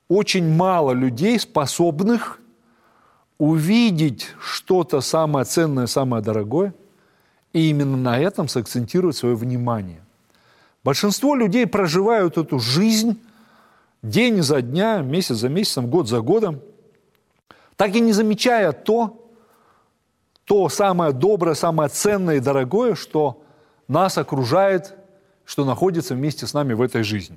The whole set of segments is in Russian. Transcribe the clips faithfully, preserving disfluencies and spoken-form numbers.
очень мало людей, способных увидеть что-то самое ценное, самое дорогое, и именно на этом сакцентировать свое внимание. Большинство людей проживают эту жизнь день за дня, месяц за месяцем, год за годом, так и не замечая то, то самое доброе, самое ценное и дорогое, что нас окружает, что находится вместе с нами в этой жизни.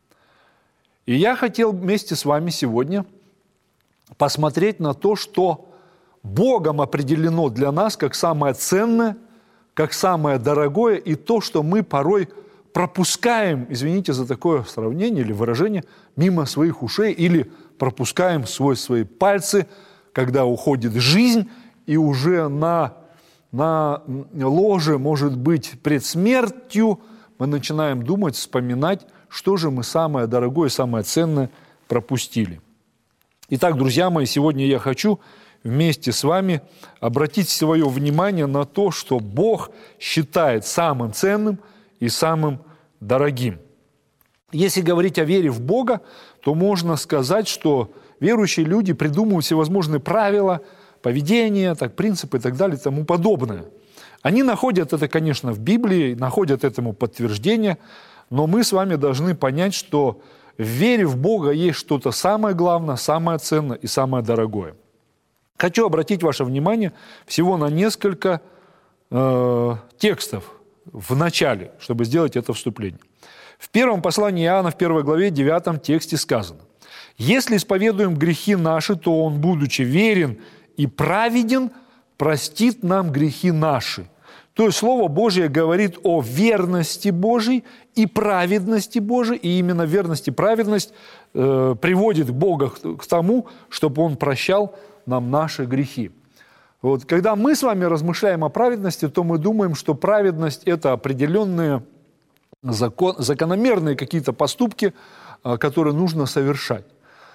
И я хотел вместе с вами сегодня посмотреть на то, что Богом определено для нас как самое ценное, как самое дорогое, и то, что мы порой пропускаем, извините за такое сравнение или выражение, мимо своих ушей, или пропускаем сквозь свои пальцы, когда уходит жизнь, и уже на, на ложе, может быть, пред смертью, мы начинаем думать, вспоминать, что же мы самое дорогое, самое ценное пропустили. Итак, друзья мои, сегодня я хочу вместе с вами обратить свое внимание на то, что Бог считает самым ценным и самым дорогим. Если говорить о вере в Бога, то можно сказать, что верующие люди придумывают всевозможные правила, поведения, так, принципы и так далее и тому подобное. Они находят это, конечно, в Библии, находят этому подтверждение, но мы с вами должны понять, что в вере в Бога есть что-то самое главное, самое ценное и самое дорогое. Хочу обратить ваше внимание всего на несколько э, текстов в начале, чтобы сделать это вступление. В первом послании Иоанна, в первой главе, девятом тексте сказано: «Если исповедуем грехи наши, то Он, будучи верен и праведен, простит нам грехи наши». То есть Слово Божие говорит о верности Божьей и праведности Божией, и именно верность и праведность э, приводит Бога к тому, чтобы Он прощал нам наши грехи. Вот, когда мы с вами размышляем о праведности, то мы думаем, что праведность – это определенные закон, закономерные какие-то поступки, э, которые нужно совершать.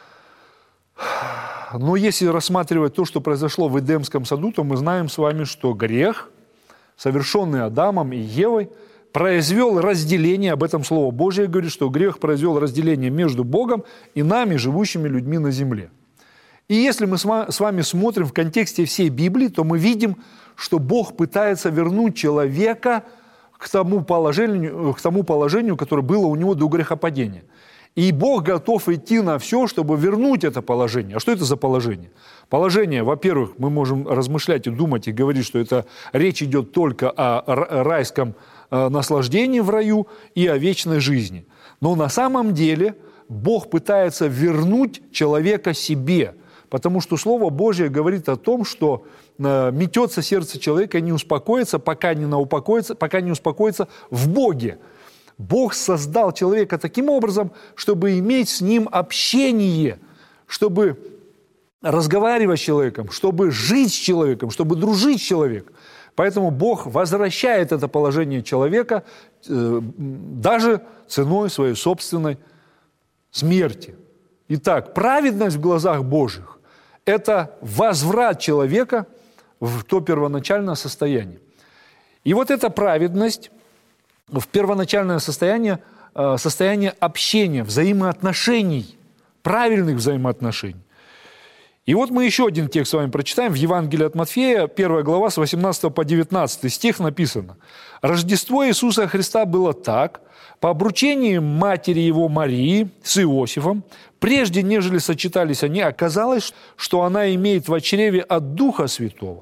Но если рассматривать то, что произошло в Эдемском саду, то мы знаем с вами, что грех, совершенный Адамом и Евой, произвел разделение, об этом Слово Божие говорит, что грех произвел разделение между Богом и нами, живущими людьми на земле. И если мы с вами смотрим в контексте всей Библии, то мы видим, что Бог пытается вернуть человека к тому положению, к тому положению, которое было у него до грехопадения. И Бог готов идти на все, чтобы вернуть это положение. А что это за положение? Положение, во-первых, мы можем размышлять и думать, и говорить, что это речь идет только о райском наслаждении в раю и о вечной жизни. Но на самом деле Бог пытается вернуть человека себе, потому что Слово Божие говорит о том, что метется сердце человека и не успокоится, пока не наупокоится, пока не успокоится в Боге. Бог создал человека таким образом, чтобы иметь с ним общение, чтобы разговаривать с человеком, чтобы жить с человеком, чтобы дружить с человеком. Поэтому Бог возвращает это положение человека э, даже ценой своей собственной смерти. Итак, праведность в глазах Божьих – это возврат человека в то первоначальное состояние. И вот эта праведность в первоначальное состояние, состояние общения, взаимоотношений, правильных взаимоотношений. И вот мы еще один текст с вами прочитаем в Евангелии от Матфея, первая глава, с восемнадцатого по девятнадцатый стих написано: «Рождество Иисуса Христа было так, по обручении матери его Марии с Иосифом, прежде нежели сочетались они, оказалось, что она имеет в чреве от Духа Святого.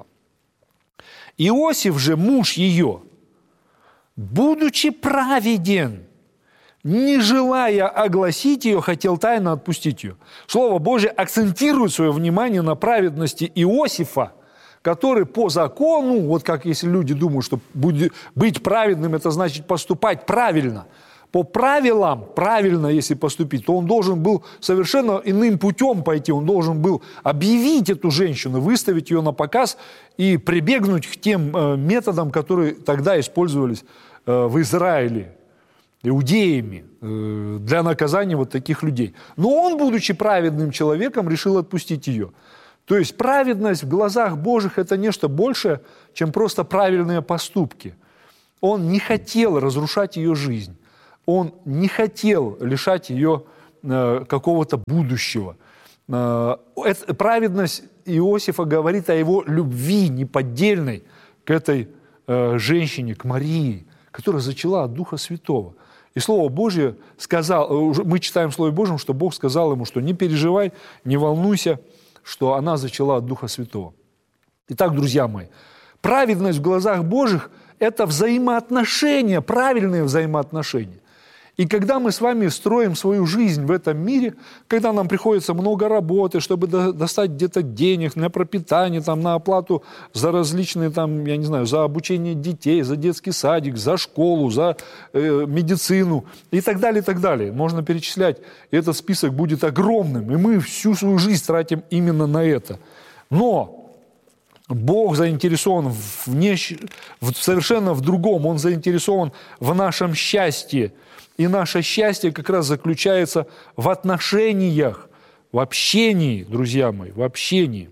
Иосиф же, муж ее, будучи праведен, не желая огласить ее, хотел тайно отпустить ее». Слово Божие акцентирует свое внимание на праведности Иосифа, который по закону, вот как если люди думают, что быть праведным – это значит поступать правильно. По правилам правильно, если поступить, то он должен был совершенно иным путем пойти. Он должен был объявить эту женщину, выставить ее на показ и прибегнуть к тем методам, которые тогда использовались в Израиле иудеями для наказания вот таких людей. Но он, будучи праведным человеком, решил отпустить ее. То есть праведность в глазах Божьих – это нечто большее, чем просто правильные поступки. Он не хотел разрушать ее жизнь. Он не хотел лишать ее какого-то будущего. Праведность Иосифа говорит о его любви неподдельной к этой женщине, к Марии, которая зачала от Духа Святого. И Слово Божье сказал, мы читаем в Слове Божьем, что Бог сказал ему, что не переживай, не волнуйся, что она зачала от Духа Святого. Итак, друзья мои, праведность в глазах Божьих – это взаимоотношения, правильные взаимоотношения. И когда мы с вами строим свою жизнь в этом мире, когда нам приходится много работы, чтобы достать где-то денег на пропитание, там, на оплату за различные, там, я не знаю, за обучение детей, за детский садик, за школу, за э, медицину и так далее, и так далее. Можно перечислять, и этот список будет огромным, и мы всю свою жизнь тратим именно на это. Но Бог заинтересован в, не, в совершенно в другом, Он заинтересован в нашем счастье. И наше счастье как раз заключается в отношениях, в общении, друзья мои, в общении.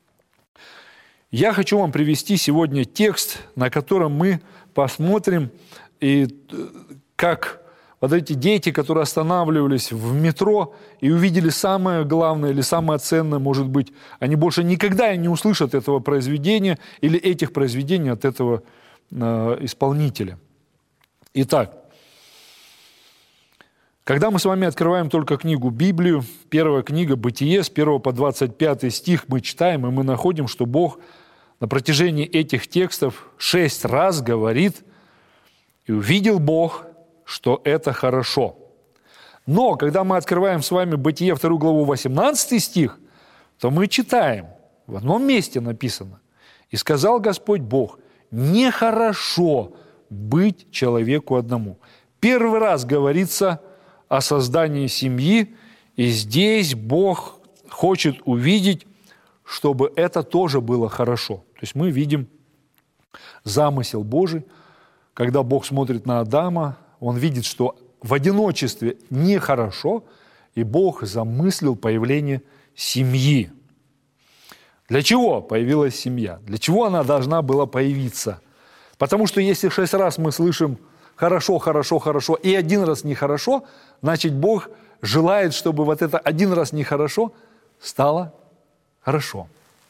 Я хочу вам привести сегодня текст, на котором мы посмотрим, и как вот эти дети, которые останавливались в метро и увидели самое главное или самое ценное, может быть, они больше никогда не услышат этого произведения или этих произведений от этого э, исполнителя. Итак, когда мы с вами открываем только книгу Библию, первая книга «Бытие», с первого по двадцать пятый стих мы читаем, и мы находим, что Бог на протяжении этих текстов шесть раз говорит: «И увидел Бог, что это хорошо». Но когда мы открываем с вами «Бытие», вторую главу, восемнадцатый стих, то мы читаем, в одном месте написано: «И сказал Господь Бог, нехорошо быть человеку одному». Первый раз говорится о создании семьи, и здесь Бог хочет увидеть, чтобы это тоже было хорошо. То есть мы видим замысел Божий, когда Бог смотрит на Адама, Он видит, что в одиночестве нехорошо, и Бог замыслил появление семьи. Для чего появилась семья? Для чего она должна была появиться? Потому что если шесть раз мы слышим «хорошо, хорошо, хорошо» и один раз «нехорошо», значит, Бог желает, чтобы вот это один раз «нехорошо» стало хорошо.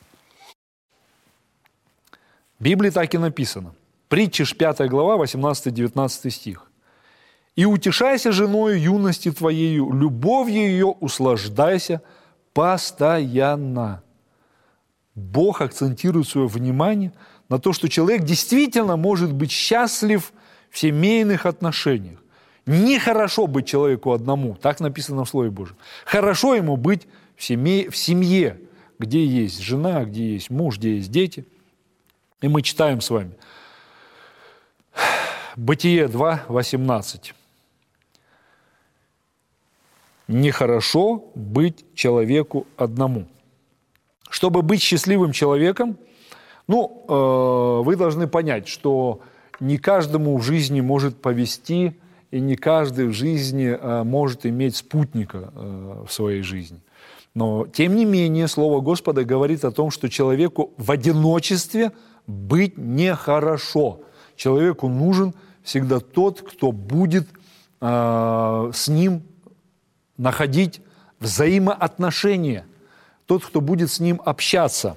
В Библии так и написано. Притчи пятая глава, восемнадцатый-девятнадцатый стих. «И утешайся женою юности твоею, любовью ее услаждайся постоянно». Бог акцентирует свое внимание на то, что человек действительно может быть счастлив в семейных отношениях. Нехорошо быть человеку одному, так написано в Слове Божьем. Хорошо ему быть в семье, в семье, где есть жена, где есть муж, где есть дети. И мы читаем с вами Бытие два, восемнадцать. Нехорошо быть человеку одному. Чтобы быть счастливым человеком, ну, э, вы должны понять, что не каждому в жизни может повезти, и не каждый в жизни э, может иметь спутника э, в своей жизни. Но, тем не менее, Слово Господа говорит о том, что человеку в одиночестве быть нехорошо. Человеку нужен всегда тот, кто будет э, с ним находить взаимоотношения, тот, кто будет с ним общаться.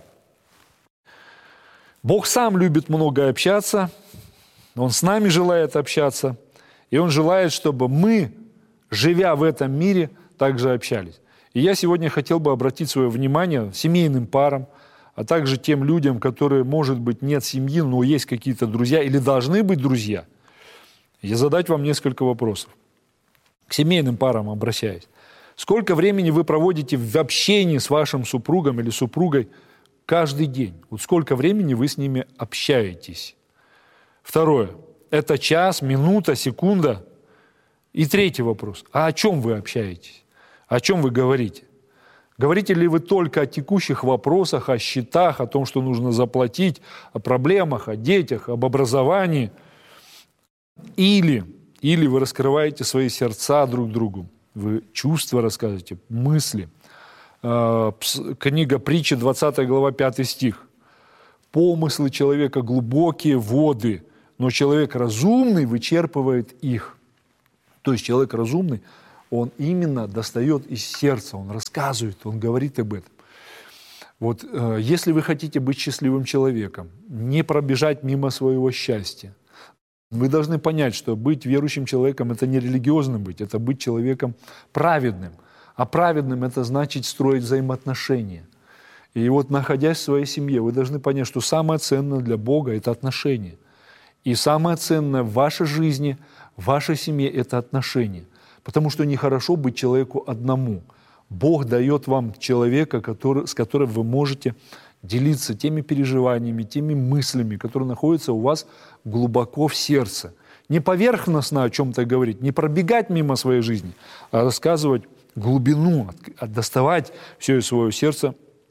Бог сам любит много общаться, Он с нами желает общаться, и Он желает, чтобы мы, живя в этом мире, также общались. И я сегодня хотел бы обратить свое внимание семейным парам, а также тем людям, которые, может быть, нет семьи, но есть какие-то друзья или должны быть друзья, и задать вам несколько вопросов. К семейным парам обращаясь. Сколько времени вы проводите в общении с вашим супругом или супругой каждый день? Вот сколько времени вы с ними общаетесь? Второе. Это час, минута, секунда? И третий вопрос. А о чем вы общаетесь? О чем вы говорите? Говорите ли вы только о текущих вопросах, о счетах, о том, что нужно заплатить, о проблемах, о детях, об образовании? Или, или вы раскрываете свои сердца друг другу? Вы чувства рассказываете, мысли. Книга Притчи, двадцатая глава, пятый стих. «Помыслы человека глубокие воды, но человек разумный вычерпывает их». То есть человек разумный, он именно достает из сердца, он рассказывает, он говорит об этом. Вот э, если вы хотите быть счастливым человеком, не пробежать мимо своего счастья, вы должны понять, что быть верующим человеком – это не религиозным быть, это быть человеком праведным. А праведным – это значит строить взаимоотношения. И вот, находясь в своей семье, вы должны понять, что самое ценное для Бога – это отношения. И самое ценное в вашей жизни, в вашей семье – это отношения. Потому что нехорошо быть человеку одному. Бог дает вам человека, который, с которым вы можете делиться теми переживаниями, теми мыслями, которые находятся у вас глубоко в сердце. Не поверхностно о чем-то говорить, не пробегать мимо своей жизни, а рассказывать глубину, доставать все из своего сердца,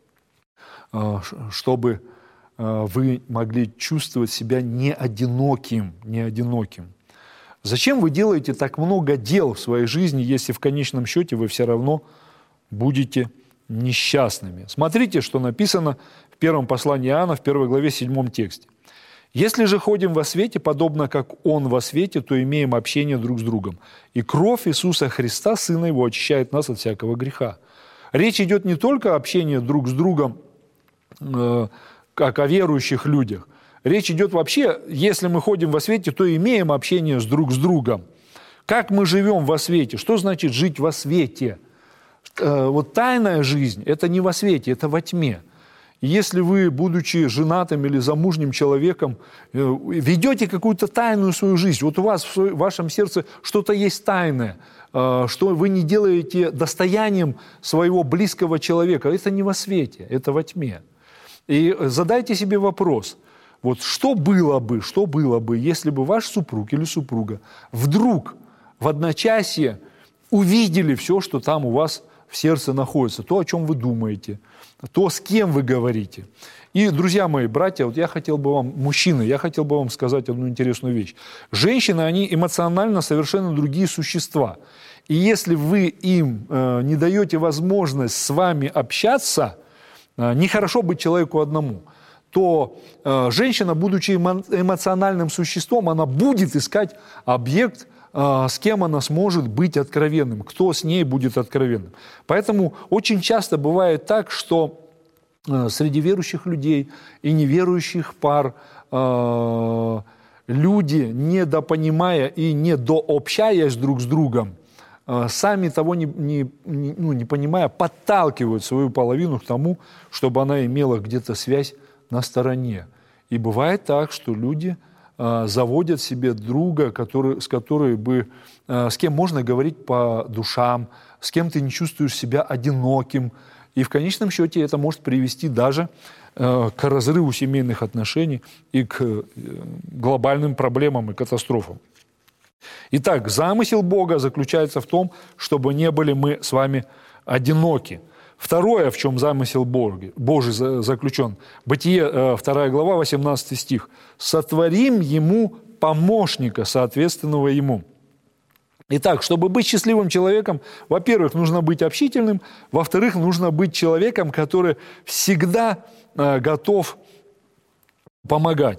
чтобы вы могли чувствовать себя не одиноким, не одиноким. Зачем вы делаете так много дел в своей жизни, если в конечном счете вы все равно будете несчастными? Смотрите, что написано в первом послании Иоанна, в первой главе, седьмом тексте. «Если же ходим во свете, подобно как Он во свете, то имеем общение друг с другом. И кровь Иисуса Христа, Сына Его, очищает нас от всякого греха». Речь идет не только о общении друг с другом, э, как о верующих людях. Речь идет вообще, если мы ходим во свете, то имеем общение с друг с другом. Как мы живем во свете? Что значит жить во свете? Э, вот тайная жизнь – это не во свете, это во тьме. Если вы, будучи женатым или замужним человеком, ведете какую-то тайную свою жизнь, вот у вас в вашем сердце что-то есть тайное, что вы не делаете достоянием своего близкого человека, это не во свете, это во тьме. И задайте себе вопрос, вот что было бы, что было бы, если бы ваш супруг или супруга вдруг в одночасье увидели все, что там у вас в сердце находится, то, о чем вы думаете, то, с кем вы говорите. И, друзья мои, братья, вот я хотел бы вам, мужчины, я хотел бы вам сказать одну интересную вещь. Женщины, они эмоционально совершенно другие существа. И если вы им э, не даете возможность с вами общаться, э, нехорошо быть человеку одному, то э, женщина, будучи эмоциональным существом, она будет искать объект, с кем она сможет быть откровенным, кто с ней будет откровенным. Поэтому очень часто бывает так, что среди верующих людей и неверующих пар люди, недопонимая и недообщаясь друг с другом, сами того не, не, ну, не понимая, подталкивают свою половину к тому, чтобы она имела где-то связь на стороне. И бывает так, что люди заводят себе друга, который, с, которой бы, с кем можно говорить по душам, с кем ты не чувствуешь себя одиноким. И в конечном счете это может привести даже к разрыву семейных отношений и к глобальным проблемам и катастрофам. Итак, замысел Бога заключается в том, чтобы не были мы с вами одиноки. Второе, в чем замысел Божий заключен, Бытие, вторая глава, восемнадцатый стих. «Сотворим ему помощника, соответственного ему». Итак, чтобы быть счастливым человеком, во-первых, нужно быть общительным, во-вторых, нужно быть человеком, который всегда готов помогать.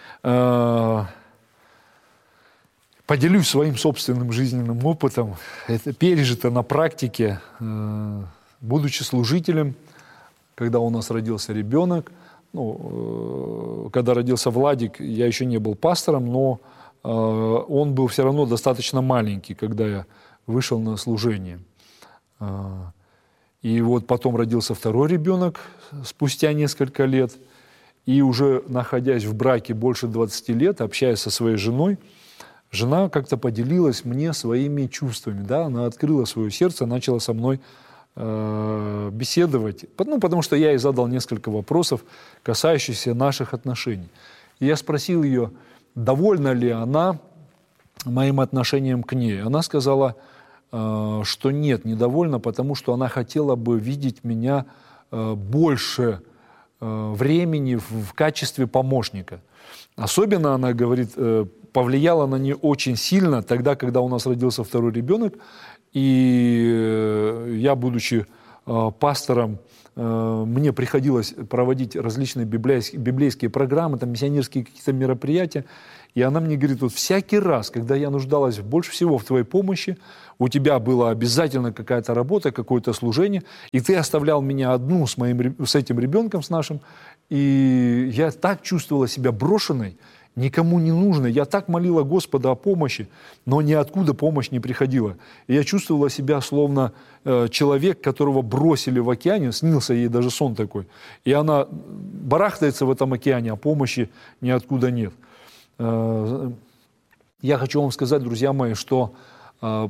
Поделюсь своим собственным жизненным опытом. Это пережито на практике. Будучи служителем, когда у нас родился ребенок, ну, когда родился Владик, я еще не был пастором, но э, он был все равно достаточно маленький, когда я вышел на служение. Э, и вот потом родился второй ребенок спустя несколько лет, и уже находясь в браке больше двадцати лет, общаясь со своей женой, жена как-то поделилась мне своими чувствами, да, она открыла свое сердце, начала со мной беседовать, ну, потому что я ей задал несколько вопросов, касающихся наших отношений. И я спросил ее, довольна ли она моим отношением к ней. Она сказала, что нет, недовольна, потому что она хотела бы видеть меня больше времени в качестве помощника. Особенно, она говорит, повлияло на нее очень сильно тогда, когда у нас родился второй ребенок. И я, будучи пастором, мне приходилось проводить различные библейские, библейские программы, там, миссионерские какие-то мероприятия. И она мне говорит, вот всякий раз, когда я нуждалась больше всего в твоей помощи, у тебя была обязательно какая-то работа, какое-то служение, и ты оставлял меня одну с, моим, с этим ребенком, с нашим, и я так чувствовала себя брошенной, никому не нужной. Я так молила Господа о помощи, но ниоткуда помощь не приходила. И я чувствовала себя словно э, человек, которого бросили в океане, снился ей даже сон такой, и она барахтается в этом океане, а помощи ниоткуда нет. Э, я хочу вам сказать, друзья мои, что э,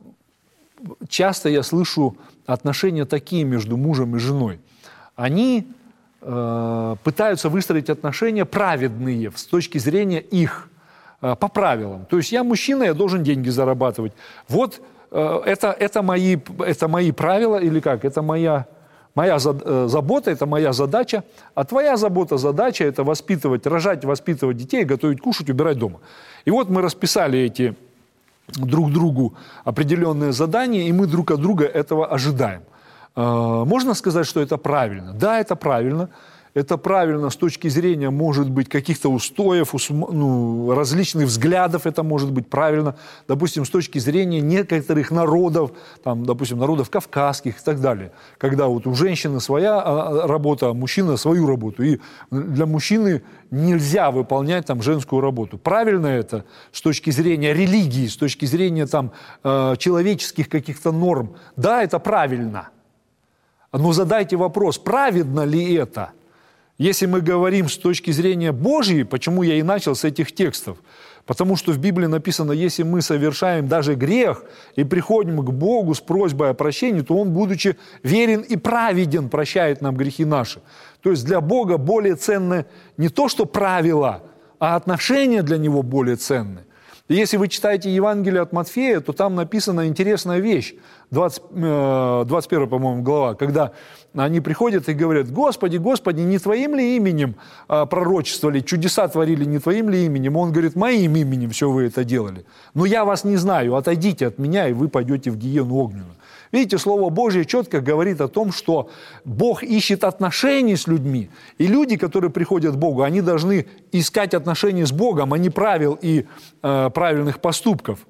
часто я слышу отношения такие между мужем и женой. Они э, пытаются выстроить отношения праведные с точки зрения их, э, по правилам. То есть я мужчина, я должен деньги зарабатывать. Вот э, это, это, мои, это мои правила или как? Это моя, моя э, забота, это моя задача. А твоя забота, задача – это воспитывать, рожать, воспитывать детей, готовить, кушать, убирать дома. И вот мы расписали эти друг другу определенные задания, и мы друг от друга этого ожидаем. Можно сказать, что это правильно? Да, это правильно. Это правильно с точки зрения, может быть, каких-то устоев, ну, различных взглядов, это может быть правильно. Допустим, с точки зрения некоторых народов, там, допустим, народов кавказских и так далее. Когда вот у женщины своя работа, а мужчина свою работу. И для мужчины нельзя выполнять там женскую работу. Правильно это с точки зрения религии, с точки зрения там, человеческих каких-то норм? Да, это правильно. Но задайте вопрос, праведно ли это? Если мы говорим с точки зрения Божьей, почему я и начал с этих текстов? Потому что в Библии написано, если мы совершаем даже грех и приходим к Богу с просьбой о прощении, то Он, будучи верен и праведен, прощает нам грехи наши. То есть для Бога более ценно не то, что правила, а отношения для Него более ценны. И если вы читаете Евангелие от Матфея, то там написана интересная вещь, двадцать, двадцать первая, по-моему, глава, когда они приходят и говорят, Господи, Господи, не Твоим ли именем пророчествовали, чудеса творили не Твоим ли именем? Он говорит, моим именем все вы это делали. Но я вас не знаю, отойдите от меня, и вы пойдете в гиену огненную. Видите, Слово Божье четко говорит о том, что Бог ищет отношений с людьми. И люди, которые приходят к Богу, они должны искать отношения с Богом, а не правил и э, правильных поступков.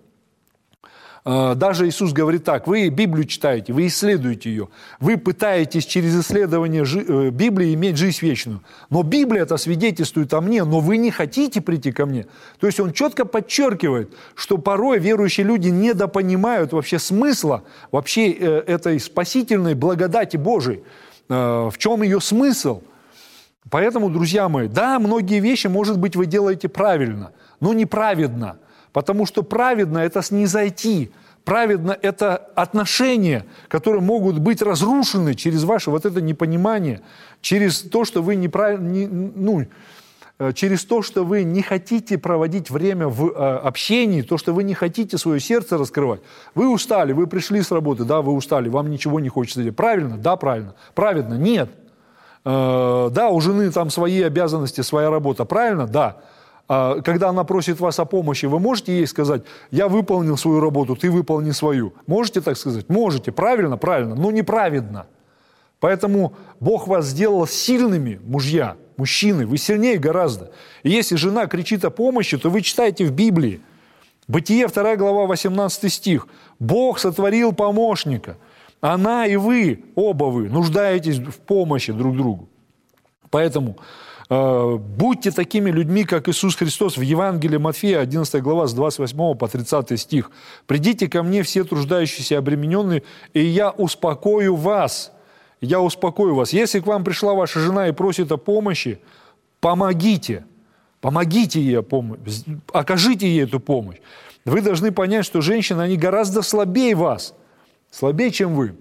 Э, даже Иисус говорит так, вы Библию читаете, вы исследуете ее, вы пытаетесь через исследование жи- э, Библии иметь жизнь вечную. Но Библия это свидетельствует о мне, но вы не хотите прийти ко мне. То есть он четко подчеркивает, что порой верующие люди недопонимают вообще смысла вообще э, этой спасительной благодати Божией. Э, в чем ее смысл? Поэтому, друзья мои, да, многие вещи, может быть, вы делаете правильно, но неправедно. Потому что праведно – это снизойти. Праведно – это отношения, которые могут быть разрушены через ваше вот это непонимание, через то, что вы неправильно, не, ну, через то, что вы не хотите проводить время в э, общении, то, что вы не хотите свое сердце раскрывать. Вы устали, вы пришли с работы, да, вы устали, вам ничего не хочется делать. Правильно? Да, правильно. Праведно? Нет. Э, да, у жены там свои обязанности, своя работа. Правильно? Да. Когда она просит вас о помощи, вы можете ей сказать, я выполнил свою работу, ты выполни свою. Можете так сказать? Можете. Правильно? Правильно. Но неправедно. Поэтому Бог вас сделал сильными, мужья, мужчины. Вы сильнее гораздо. И если жена кричит о помощи, то вы читаете в Библии. Бытие, вторая глава, восемнадцатый стих. Бог сотворил помощника. Она и вы, оба вы, нуждаетесь в помощи друг другу. Поэтому будьте такими людьми, как Иисус Христос в Евангелии Матфея, одиннадцатая глава, с двадцать восьмого по тридцатый стих. «Придите ко мне все труждающиеся и обремененные, и я успокою вас». Я успокою вас. Если к вам пришла ваша жена и просит о помощи, помогите. Помогите ей, окажите ей эту помощь. Вы должны понять, что женщины, они гораздо слабее вас. Слабее, чем вы.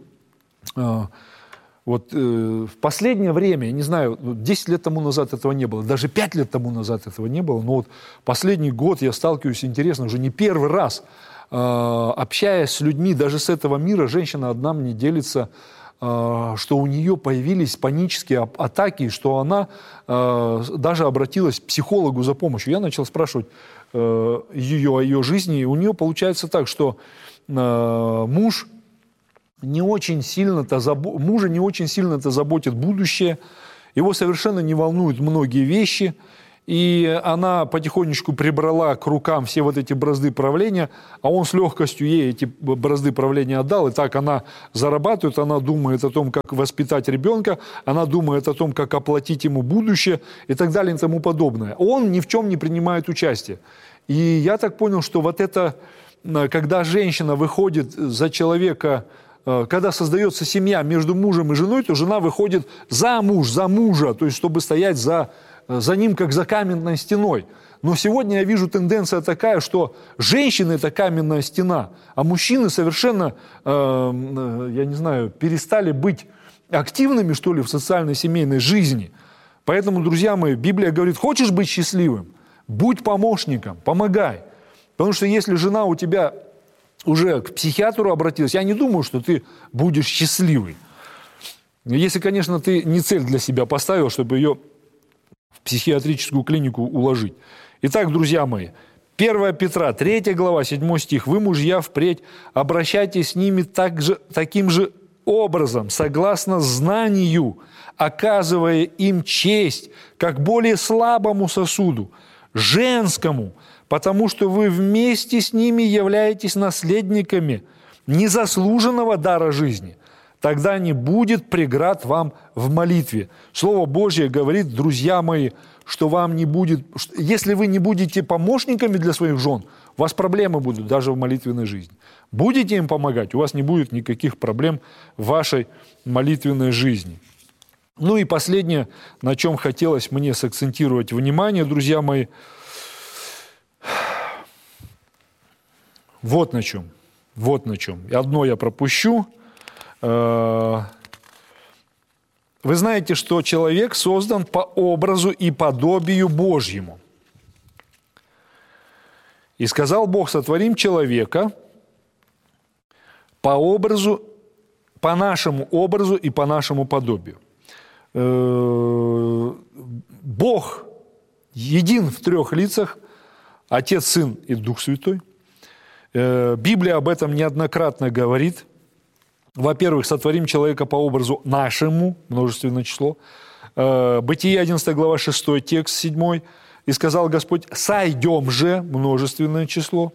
Вот э, в последнее время, я не знаю, десять лет тому назад этого не было, даже пять лет тому назад этого не было, но вот последний год я сталкиваюсь, интересно, уже не первый раз, э, общаясь с людьми, даже с этого мира, женщина одна мне делится, э, что у нее появились панические атаки, что она э, даже обратилась к психологу за помощью. Я начал спрашивать э, ее о ее жизни, и у нее получается так, что э, муж не очень сильно-то, забо... мужа не очень сильно-то заботит будущее, его совершенно не волнуют многие вещи, и она потихонечку прибрала к рукам все вот эти бразды правления, а он с легкостью ей эти бразды правления отдал, и так она зарабатывает, она думает о том, как воспитать ребенка, она думает о том, как оплатить ему будущее и так далее и тому подобное. Он ни в чем не принимает участие. И я так понял, что вот это, когда женщина выходит за человека, когда создается семья между мужем и женой, то жена выходит за муж, за мужа, то есть чтобы стоять за, за ним, как за каменной стеной. Но сегодня я вижу тенденция такая, что женщины – это каменная стена, а мужчины совершенно, э, я не знаю, перестали быть активными, что ли, в социальной семейной жизни. Поэтому, друзья мои, Библия говорит, хочешь быть счастливым? Будь помощником, помогай. Потому что если жена у тебя уже к психиатру обратилась, я не думаю, что ты будешь счастливый. Если, конечно, ты не цель для себя поставил, чтобы ее в психиатрическую клинику уложить. Итак, друзья мои, первое Петра, третья глава, седьмой стих. «Вы, мужья, впредь обращайтесь с ними так же, таким же образом, согласно знанию, оказывая им честь, как более слабому сосуду, женскому, потому что вы вместе с ними являетесь наследниками незаслуженного дара жизни. Тогда не будет преград вам в молитве». Слово Божье говорит, друзья мои, что вам не будет, если вы не будете помощниками для своих жен, у вас проблемы будут даже в молитвенной жизни. Будете им помогать, у вас не будет никаких проблем в вашей молитвенной жизни. Ну и последнее, на чем хотелось мне сакцентировать внимание, друзья мои, вот на чем, вот на чем. И одно я пропущу. Вы знаете, что человек создан по образу и подобию Божьему. И сказал Бог, сотворим человека по образу, по нашему образу и по нашему подобию. Бог един в трех лицах, Отец, Сын и Дух Святой. Библия об этом неоднократно говорит. Во-первых, сотворим человека по образу нашему, множественное число. Бытие, одиннадцатая глава, шестой текст, седьмой. И сказал Господь, сойдем же, множественное число.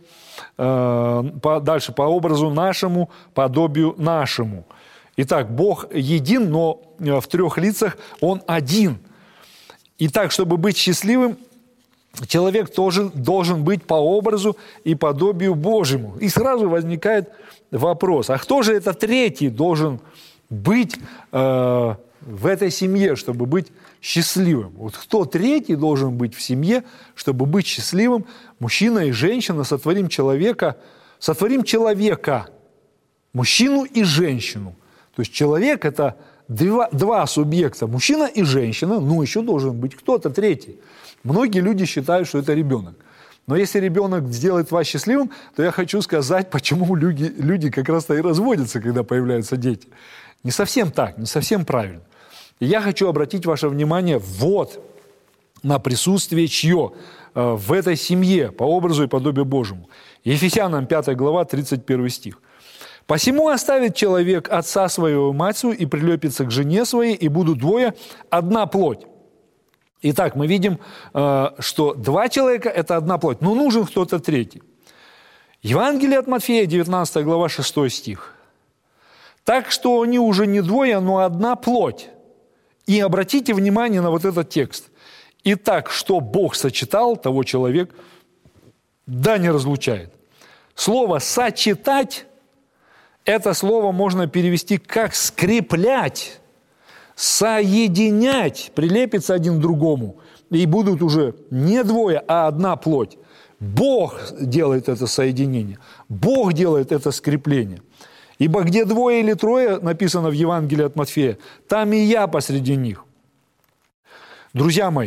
Дальше, по образу нашему, подобию нашему. Итак, Бог един, но в трех лицах Он один. Итак, чтобы быть счастливым, человек тоже должен быть по образу и подобию Божьему. И сразу возникает вопрос, а кто же это третий должен быть э, в этой семье, чтобы быть счастливым? Вот кто третий должен быть в семье, чтобы быть счастливым? Мужчина и женщина, сотворим человека, сотворим человека, мужчину и женщину. То есть человек – это два, два субъекта, мужчина и женщина, ну еще должен быть кто-то третий. Многие люди считают, что это ребенок. Но если ребенок сделает вас счастливым, то я хочу сказать, почему люди, люди как раз-то и разводятся, когда появляются дети. Не совсем так, не совсем правильно. И я хочу обратить ваше внимание вот на присутствие чье э, в этой семье по образу и подобию Божьему. Ефесянам пятая глава, тридцать первый стих. «Посему оставит человек отца своего и мать свою, и прилепится к жене своей, и будут двое одна плоть». Итак, мы видим, что два человека – это одна плоть, но нужен кто-то третий. Евангелие от Матфея, девятнадцатая глава, шестой стих. «Так что они уже не двое, но одна плоть». И обратите внимание на вот этот текст. «Итак, что Бог сочетал, того человек да не разлучает». Слово «сочетать» – это слово можно перевести как «скреплять». Соединять, прилепиться один к другому, и будут уже не двое, а одна плоть. Бог делает это соединение, Бог делает это скрепление. Ибо где двое или трое, написано в Евангелии от Матфея, там и я посреди них. Друзья мои,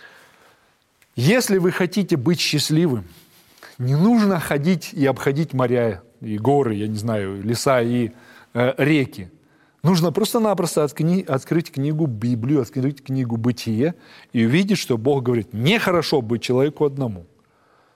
если вы хотите быть счастливым, не нужно ходить и обходить моря и горы, я не знаю, леса и э, реки. Нужно просто-напросто открыть книгу Библию, открыть книгу Бытие и увидеть, что Бог говорит, нехорошо быть человеку одному.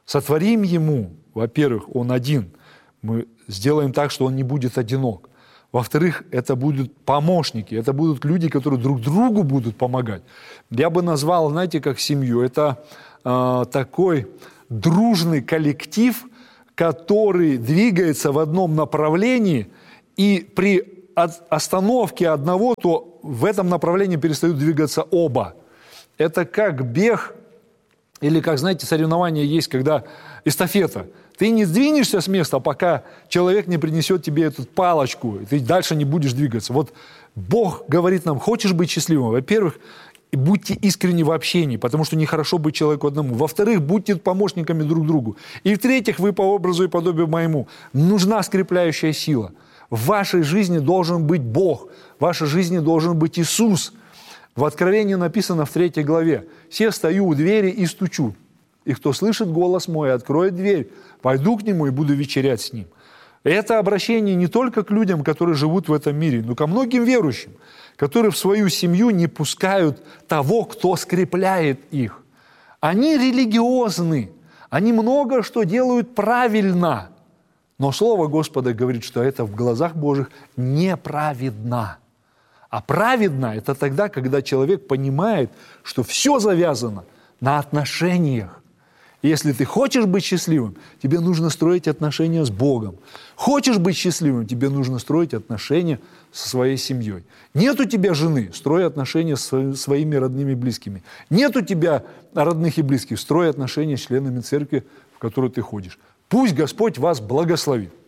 Сотворим ему, во-первых, он один. Мы сделаем так, что он не будет одинок. Во-вторых, это будут помощники, это будут люди, которые друг другу будут помогать. Я бы назвал, знаете, как семью. Это э, такой дружный коллектив, который двигается в одном направлении, и при остановке одного, то в этом направлении перестают двигаться оба. Это как бег, или как, знаете, соревнование есть, когда эстафета. Ты не сдвинешься с места, пока человек не принесет тебе эту палочку, и ты дальше не будешь двигаться. Вот Бог говорит нам, хочешь быть счастливым? Во-первых, будьте искренни в общении, потому что нехорошо быть человеку одному. Во-вторых, будьте помощниками друг другу. И в-третьих, вы по образу и подобию моему. Нужна скрепляющая сила. В вашей жизни должен быть Бог, в вашей жизни должен быть Иисус. В Откровении написано в третьей главе: «Се стою у двери и стучу, и кто слышит голос мой, откроет дверь, пойду к нему и буду вечерять с ним». Это обращение не только к людям, которые живут в этом мире, но ко многим верующим, которые в свою семью не пускают того, кто скрепляет их. Они религиозны, они много что делают правильно, но Слово Господа говорит, что это в глазах Божьих неправедно. А праведно – это тогда, когда человек понимает, что все завязано на отношениях. И если ты хочешь быть счастливым, тебе нужно строить отношения с Богом. Хочешь быть счастливым, тебе нужно строить отношения со своей семьей. Нет у тебя жены, строй отношения с своими родными и близкими. Нет у тебя родных и близких, строй отношения с членами церкви, в которую ты ходишь. Пусть Господь вас благословит.